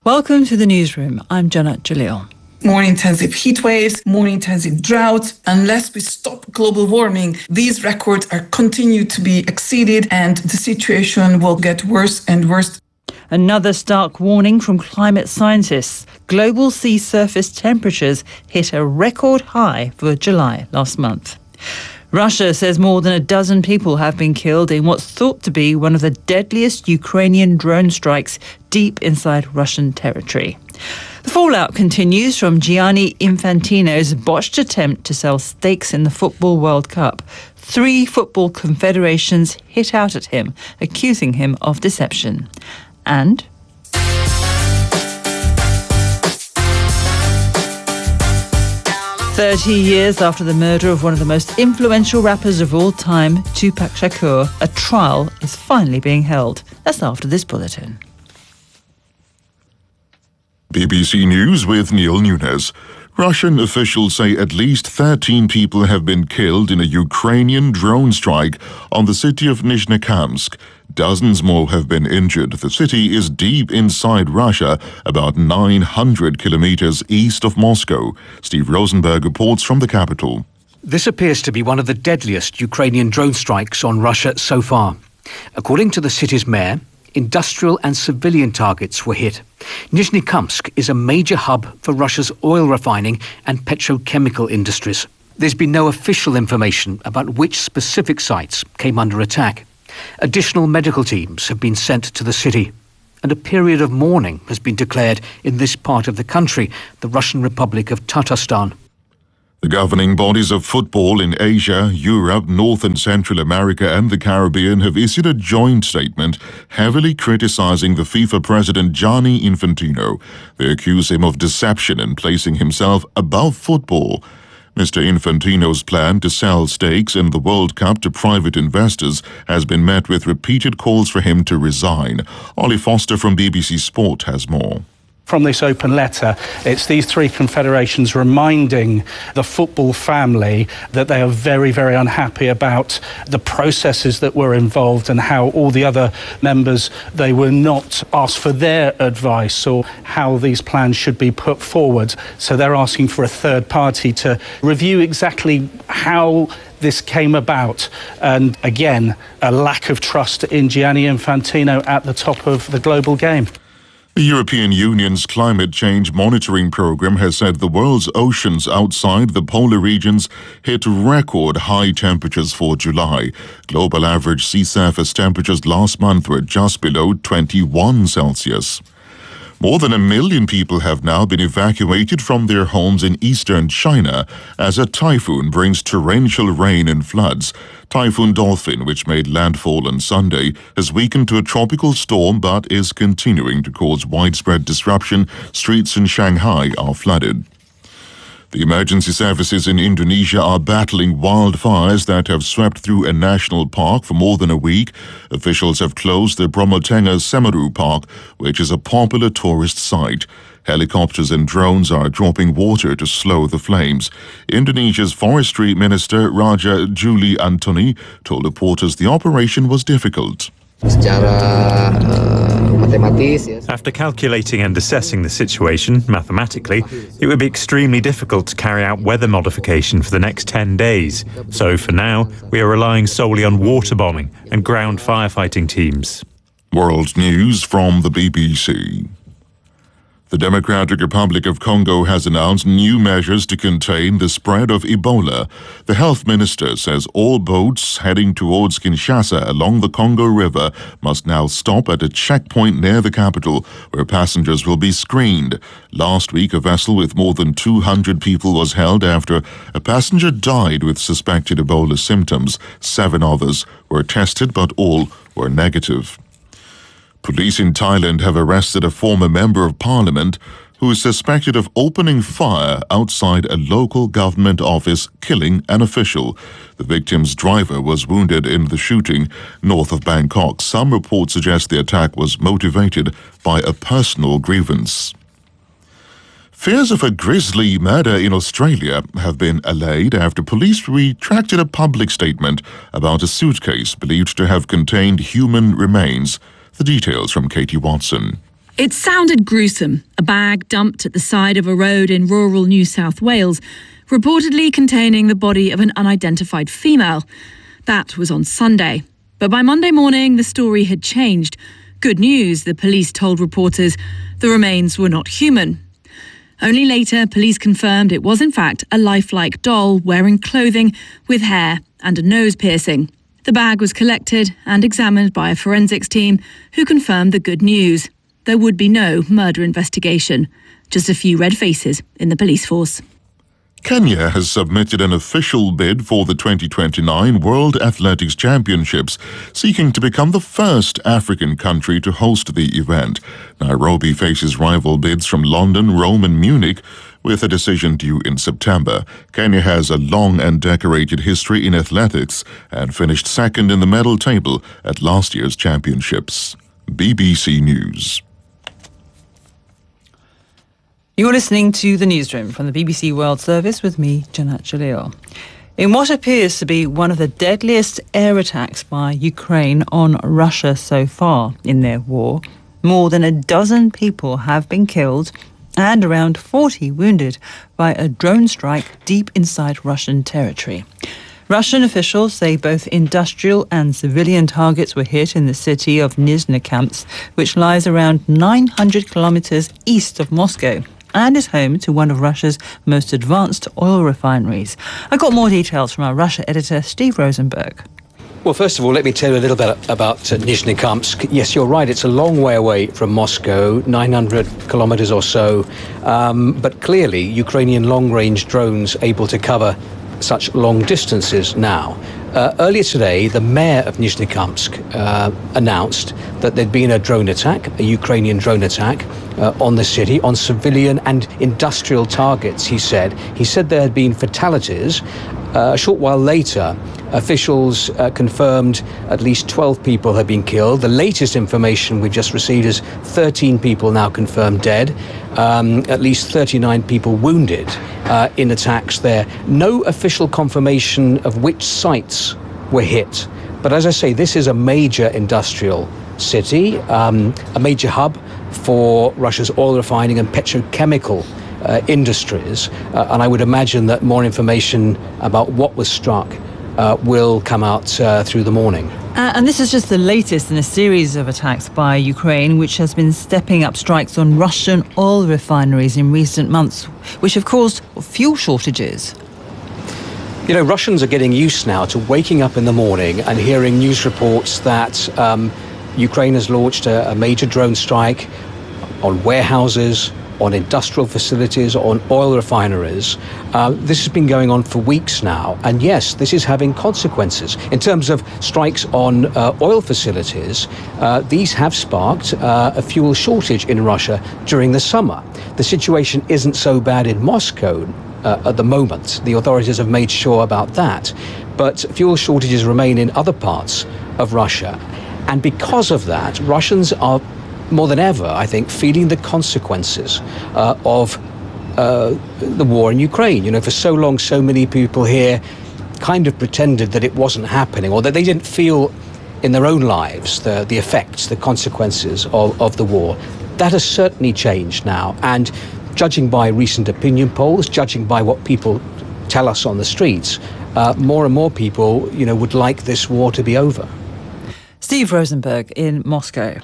Welcome to the newsroom. I'm Janet Jalil. More intensive heat waves, more intensive droughts. Unless we stop global warming, these records are continue to be exceeded and the situation will get worse and worse. Another stark warning from climate scientists. Global sea surface temperatures hit a record high for July last month. Russia says more than a dozen people have been killed in what's thought to be one of the deadliest Ukrainian drone strikes deep inside Russian territory. The fallout continues from Gianni Infantino's botched attempt to sell stakes in the Football World Cup. 3 football confederations hit out at him, accusing him of deception. And 30 years after the murder of one of the most influential rappers of all time, Tupac Shakur, a trial is finally being held. That's after this bulletin. BBC News with Neil Nunes. Russian officials say at least 13 people have been killed in a Ukrainian drone strike on the city of Nizhnekamsk. Dozens more have been injured. The city is deep inside Russia, about 900 kilometers east of Moscow. Steve Rosenberg reports from the capital. This appears to be one of the deadliest Ukrainian drone strikes on Russia so far. According to the city's mayor, industrial and civilian targets were hit. Nizhnekamsk is a major hub for Russia's oil refining and petrochemical industries. There's been no official information about which specific sites came under attack. Additional medical teams have been sent to the city, and a period of mourning has been declared in this part of the country, the Russian Republic of Tatarstan. The governing bodies of football in Asia, Europe, North and Central America and the Caribbean have issued a joint statement heavily criticizing the FIFA president Gianni Infantino. They accuse him of deception and placing himself above football. Mr. Infantino's plan to sell stakes in the World Cup to private investors has been met with repeated calls for him to resign. Ollie Foster from BBC Sport has more. From this open letter, it's these 3 confederations reminding the football family that they are very, very unhappy about the processes that were involved and how all the other members, they were not asked for their advice or how these plans should be put forward. So they're asking for a third party to review exactly how this came about. And again, a lack of trust in Gianni Infantino at the top of the global game. The European Union's climate change monitoring program has said the world's oceans outside the polar regions hit record high temperatures for July. Global average sea surface temperatures last month were just below 21 Celsius. More than 1 million people have now been evacuated from their homes in eastern China as a typhoon brings torrential rain and floods. Typhoon Dolphin, which made landfall on Sunday, has weakened to a tropical storm but is continuing to cause widespread disruption. Streets in Shanghai are flooded. The emergency services in Indonesia are battling wildfires that have swept through a national park for more than a week. Officials have closed the Bromo Tengah Semeru Park, which is a popular tourist site. Helicopters and drones are dropping water to slow the flames. Indonesia's forestry minister, Raja Juli Antoni, told reporters the operation was difficult. After calculating and assessing the situation mathematically, it would be extremely difficult to carry out weather modification for the next 10 days. So for now, we are relying solely on water bombing and ground firefighting teams. World News from the BBC. The Democratic Republic of Congo has announced new measures to contain the spread of Ebola. The health minister says all boats heading towards Kinshasa along the Congo River must now stop at a checkpoint near the capital, where passengers will be screened. Last week, a vessel with more than 200 people was held after a passenger died with suspected Ebola symptoms. 7 others were tested, but all were negative. Police in Thailand have arrested a former member of parliament who is suspected of opening fire outside a local government office, killing an official. The victim's driver was wounded in the shooting north of Bangkok. Some reports suggest the attack was motivated by a personal grievance. Fears of a grisly murder in Australia have been allayed after police retracted a public statement about a suitcase believed to have contained human remains. The details from Katie Watson. It sounded gruesome. A bag dumped at the side of a road in rural New South Wales, reportedly containing the body of an unidentified female. That was on Sunday. But by Monday morning, the story had changed. Good news, the police told reporters. The remains were not human. Only later, police confirmed it was in fact a lifelike doll wearing clothing with hair and a nose piercing. The bag was collected and examined by a forensics team who confirmed the good news. There would be no murder investigation, just a few red faces in the police force. Kenya has submitted an official bid for the 2029 World Athletics Championships, seeking to become the first African country to host the event. Nairobi faces rival bids from London, Rome and Munich, with a decision due in September. Kenya has a long and decorated history in athletics and finished second in the medal table at last year's championships. BBC News. You're listening to The Newsroom from the BBC World Service with me, Janat Jalil. In what appears to be one of the deadliest air attacks by Ukraine on Russia so far in their war, more than a dozen people have been killed and around 40 wounded by a drone strike deep inside Russian territory. Russian officials say both industrial and civilian targets were hit in the city of Nizhny, which lies around 900 kilometers east of Moscow and is home to one of Russia's most advanced oil refineries. I got more details from our Russia editor, Steve Rosenberg. Well, first of all, let me tell you a little bit about Nizhny. Yes, you're right, it's a long way away from Moscow, 900 kilometers or so, but clearly Ukrainian long-range drones able to cover such long distances now. Earlier today, the mayor of Nizhny announced that there'd been a drone attack, a Ukrainian drone attack, on the city, on civilian and industrial targets, he said. He said there had been fatalities. A short while later, officials confirmed at least 12 people had been killed. The latest information we've just received is 13 people now confirmed dead, at least 39 people wounded in attacks there. No official confirmation of which sites were hit. But as I say, this is a major industrial city, a major hub for Russia's oil refining and petrochemical industries, and I would imagine that more information about what was struck will come out through the morning. And this is just the latest in a series of attacks by Ukraine, which has been stepping up strikes on Russian oil refineries in recent months, which have caused fuel shortages. You know, Russians are getting used now to waking up in the morning and hearing news reports that Ukraine has launched a major drone strike on warehouses, on industrial facilities, on oil refineries. This has been going on for weeks now. And yes, this is having consequences. In terms of strikes on oil facilities, these have sparked a fuel shortage in Russia during the summer. The situation isn't so bad in Moscow at the moment. The authorities have made sure about that. But fuel shortages remain in other parts of Russia. And because of that, Russians are more than ever, I think, feeling the consequences of the war in Ukraine. You know, for so long, so many people here kind of pretended that it wasn't happening, or that they didn't feel in their own lives the effects, the consequences of the war. That has certainly changed now. And judging by recent opinion polls, judging by what people tell us on the streets, more and more people, you know, would like this war to be over. Steve Rosenberg in Moscow.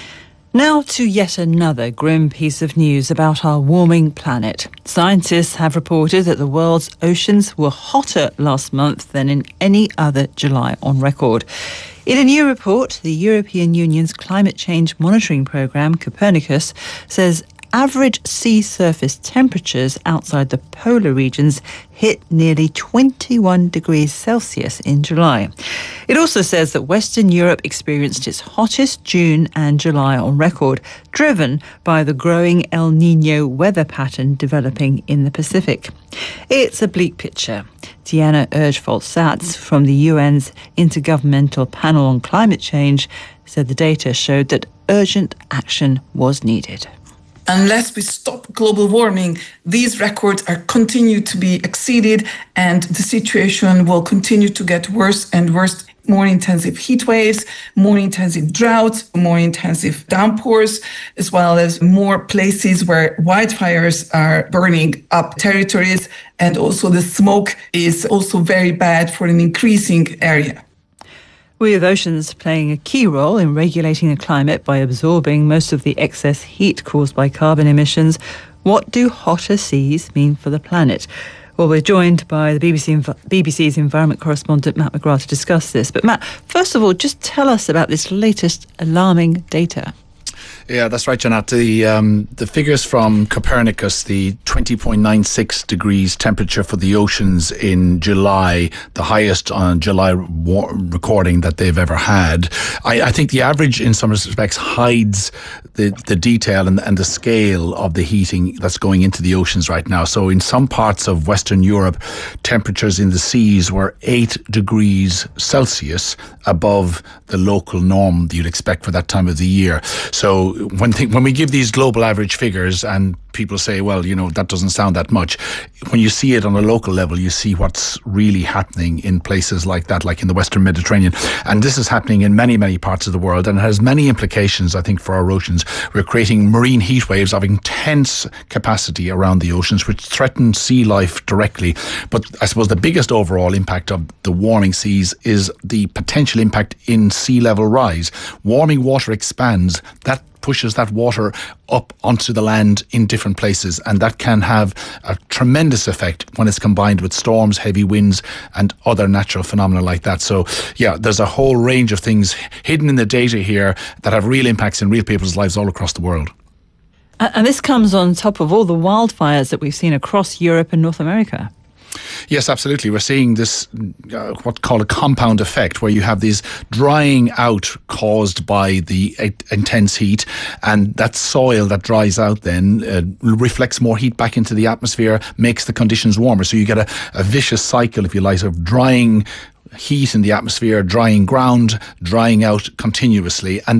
Now to yet another grim piece of news about our warming planet. Scientists have reported that the world's oceans were hotter last month than in any other July on record. In a new report, the European Union's climate change monitoring programme, Copernicus, says average sea surface temperatures outside the polar regions hit nearly 21 degrees Celsius in July. It also says that Western Europe experienced its hottest June and July on record, driven by the growing El Niño weather pattern developing in the Pacific. It's a bleak picture. Diana Erjvold-Satz from the UN's Intergovernmental Panel on Climate Change said the data showed that urgent action was needed. Unless we stop global warming, these records are continue to be exceeded, and the situation will continue to get worse and worse more intensive heat waves, more intensive droughts, more intensive downpours, as well as more places where wildfires are burning up territories. And also the smoke is also very bad for an increasing area. With oceans playing a key role in regulating the climate by absorbing most of the excess heat caused by carbon emissions, what do hotter seas mean for the planet? Well, we're joined by the BBC's environment correspondent, Matt McGrath, to discuss this. But Matt, first of all, just tell us about this latest alarming data. Yeah, that's right, Janat. The figures from Copernicus, the 20.96 degrees temperature for the oceans in July, the highest on July recording that they've ever had. I think the average, in some respects, hides the detail and the scale of the heating that's going into the oceans right now. So in some parts of Western Europe, temperatures in the seas were 8 degrees Celsius above the local norm that you'd expect for that time of the year. So when we give these global average figures and people say, well, that doesn't sound that much, when you see it on a local level, you see what's really happening in places like that, like in the Western Mediterranean. And this is happening in many, many parts of the world, and it has many implications, I think, for our oceans. We're creating marine heat waves of intense capacity around the oceans, which threaten sea life directly. But I suppose the biggest overall impact of the warming seas is the potential impact in sea level rise. Warming water expands, that pushes that water up onto the land in different places, and that can have a tremendous effect when it's combined with storms, heavy winds and other natural phenomena like that. So yeah, there's a whole range of things hidden in the data here that have real impacts in real people's lives all across the world. And this comes on top of all the wildfires that we've seen across Europe and North America. Yes, absolutely. We're seeing this, what's called a compound effect, where you have this drying out caused by the intense heat, and that soil that dries out then reflects more heat back into the atmosphere, makes the conditions warmer. So you get a vicious cycle, if you like, of drying heat in the atmosphere, drying ground, drying out continuously. And